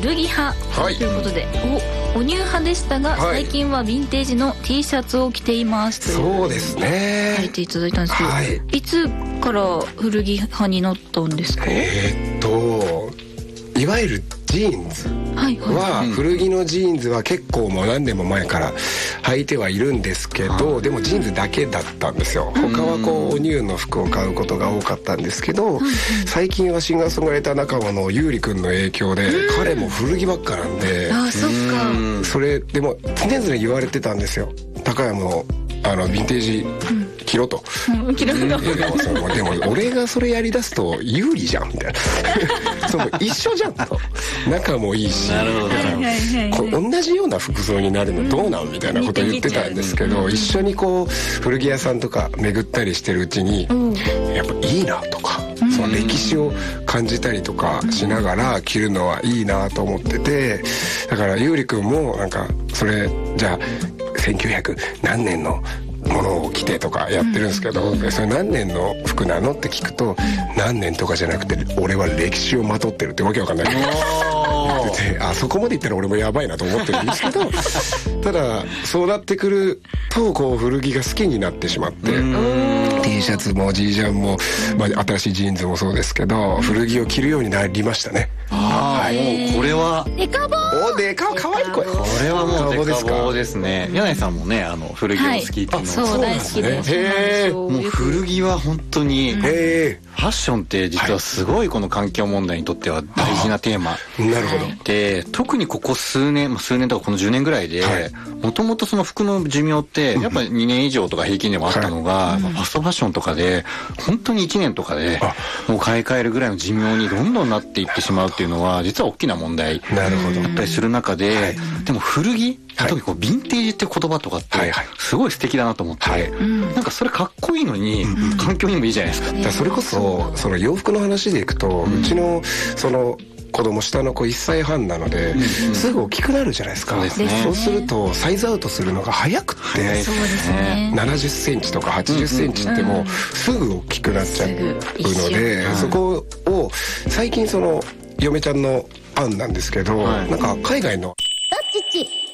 古着派、はい、ということでおニュー派でしたが、はい、最近はヴィンテージの T シャツを着ていますというそうですね書いていただいたんですけど、はい、いつから古着派になったんですか？ いわゆるジーンズは、古着のジーンズは結構もう何年も前から履いてはいるんですけど、でもジーンズだけだったんですよ。他はこうおニューの服を買うことが多かったんですけど、最近はシンガーソングライター仲間のゆうりくんの影響で、彼も古着ばっかなんで、 そっか。 それでも常々言われてたんですよ。高山のヴィンテージ着ろと、 着ろとでも俺がそれやりだすと有利じゃんみたいなそう一緒じゃんと、仲もいいし、 なるほど、 同じような服装になるのどうなんみたいなことを言ってたんですけど、一緒にこう古着屋さんとか巡ったりしてるうちに、やっぱいいなとか、その歴史を感じたりとかしながら着るのはいいなと思ってて、だからゆうりくんもなんかそれじゃあ1900何年のものを着てとかやってるんですけど、それ何年の服なのって聞くと、何年とかじゃなくて俺は歴史をまとってるってわけわかんないあそこまで言ったら俺もやばいなと思ってるんですけどただそうなってくるとこう古着が好きになってしまって、T シャツもジージャンも、新しいジーンズもそうですけど、古着を着るようになりましたね。 はい、これはデカボー。 デカボー、かわいい声。 これはもうデカボーですね。柳井さんもね、古着を好きっていうのは、 そう大好きです。 もう古着は本当にファッションって実はすごいこの環境問題にとっては大事なテーマ。 なるほど。 で、特にここ数年とかこの10年ぐらいで、もともとその服の寿命ってやっぱり2年以上とか平均でもあったのが、ファストファッションとかで本当に1年とかでもう買い替えるぐらいの寿命にどんどんなっていってしまうっていうのは実は大きな問題だったりする中で、でも古着、特にこうヴィンテージって言葉とかってすごい素敵だなと思って、なんかそれかっこいいのに環境にもいいじゃないですか。 だからそれこそその洋服の話でいくと、うちのその子供下の子1歳半なので、すぐ大きくなるじゃないですか。そうするとサイズアウトするのが早くって、70センチとか80センチってもうすぐ大きくなっちゃうので、そこを最近その嫁ちゃんの案なんですけど、なんか海外の